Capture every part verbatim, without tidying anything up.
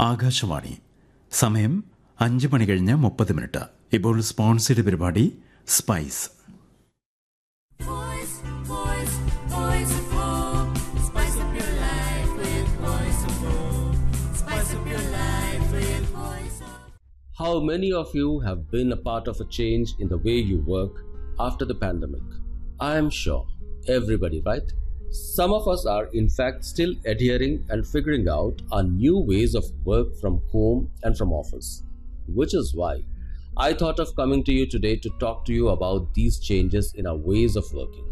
ആകാശവാണി. സമയം അഞ്ച് മണി കഴിഞ്ഞ് മുപ്പത് മിനിറ്റ്. ഇപ്പോൾ സ്പോൺസേഡ് പരിപാടി spice. How many of you have been a part of a change in the way you work after the pandemic? I am sure everybody, right? Some of us are in fact still adhering and figuring out our new ways of work from home and from office, which is why I thought of coming to you today to talk to you about these changes in our ways of working.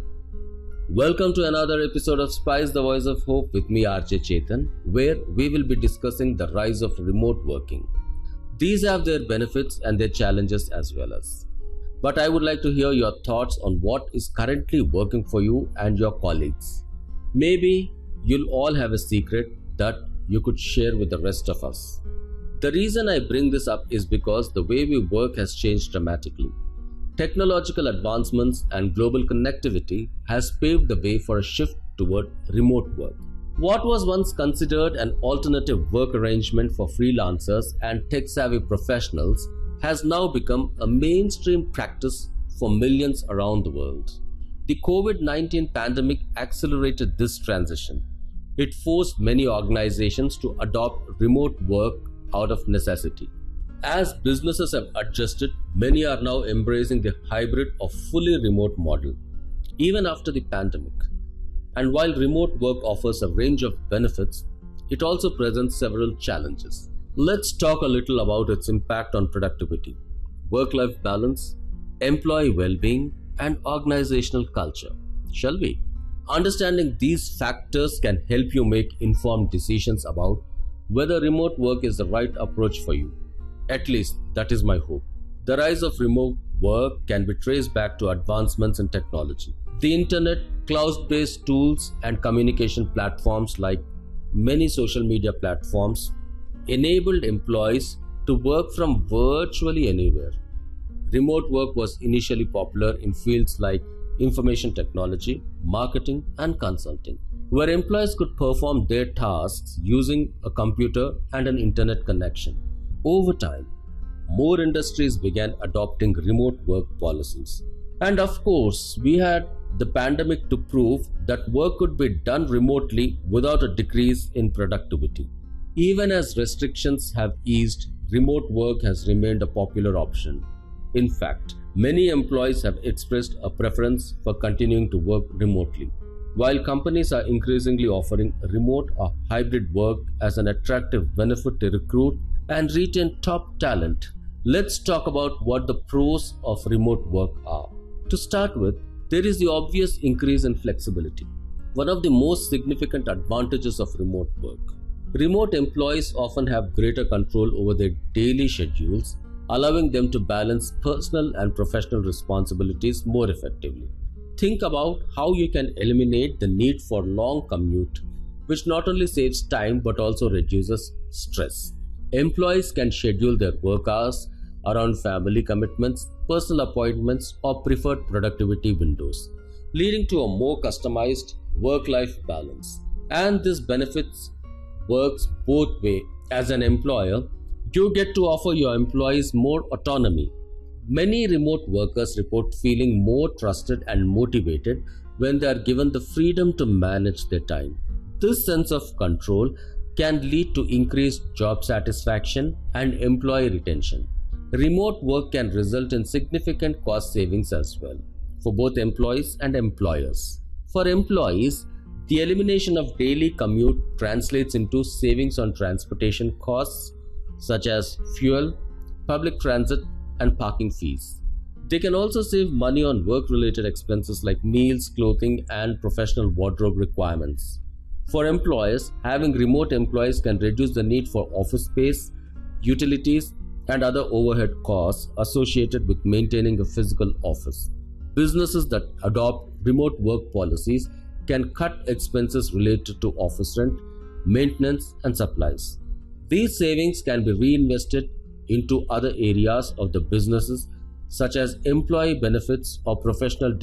Welcome to another episode of Spice, the Voice of Hope with me, R J Chetan, where we will be discussing the rise of remote working. These have their benefits and their challenges as well as. But I would like to hear your thoughts on what is currently working for you and your colleagues. Maybe you'll all have a secret that you could share with the rest of us. The reason I bring this up is because the way we work has changed dramatically. Technological advancements and global connectivity has paved the way for a shift toward remote work. What was once considered an alternative work arrangement for freelancers and tech-savvy professionals has now become a mainstream practice for millions around the world. The covid nineteen pandemic accelerated this transition. It forced many organizations to adopt remote work out of necessity. As businesses have adjusted, many are now embracing the hybrid or fully remote model, even after the pandemic. And while remote work offers a range of benefits, it also presents several challenges. Let's talk a little about its impact on productivity, work-life balance, employee well-being, and organizational culture, shall we? Understanding these factors can help you make informed decisions about whether remote work is the right approach for you. At least, that is my hope. The rise of remote work can be traced back to advancements in technology. The internet, cloud-based tools, and communication platforms like many social media platforms enabled employees to work from virtually anywhere. Remote work was initially popular in fields like information technology, marketing, and consulting, where employees could perform their tasks using a computer and an internet connection. Over time, more industries began adopting remote work policies. And of course, we had the pandemic to prove that work could be done remotely without a decrease in productivity. Even as restrictions have eased, remote work has remained a popular option. In fact, many employees have expressed a preference for continuing to work remotely. While companies are increasingly offering remote or hybrid work as an attractive benefit to recruit and retain top talent, let's talk about what the pros of remote work are. To start with, there is the obvious increase in flexibility, one of the most significant advantages of remote work. Remote employees often have greater control over their daily schedules, allowing them to balance personal and professional responsibilities more effectively. Think about how you can eliminate the need for long commute, which not only saves time but also reduces stress. Employees can schedule their work hours around family commitments, personal appointments, or preferred productivity windows, leading to a more customized work-life balance. And this benefits works both ways. As an employer, you get to offer your employees more autonomy. Many remote workers report feeling more trusted and motivated when they are given the freedom to manage their time. This sense of control can lead to increased job satisfaction and employee retention. Remote work can result in significant cost savings as well for both employees and employers. For employees, the elimination of daily commute translates into savings on transportation costs such as fuel, public transit, and parking fees. They can also save money on work-related expenses like meals, clothing, and professional wardrobe requirements. For employers, having remote employees can reduce the need for office space, utilities, and other overhead costs associated with maintaining a physical office. Businesses that adopt remote work policies can cut expenses related to office rent, maintenance, and supplies. These savings can be reinvested into other areas of the businesses such as employee benefits or professional